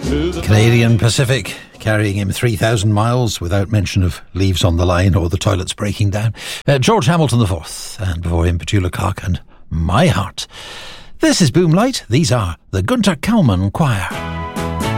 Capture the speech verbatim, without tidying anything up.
Canadian Pacific, carrying him three thousand miles without mention of leaves on the line or the toilets breaking down. Uh, George Hamilton the fourth, and before him Petula Cock and My Heart. This is Boomlight. These are the Gunter Kalman Choir.